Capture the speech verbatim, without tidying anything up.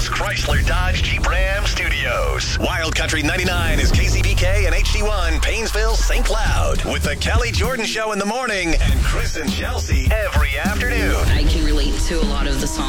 Charles Chrysler Dodge Jeep Ram Studios. Wild Country ninety-nine is K C B K and H D one, Painesville, Saint Cloud. With the Kelly Jordan Show in the morning and Chris and Chelsea every afternoon. I can relate to a lot of the songs.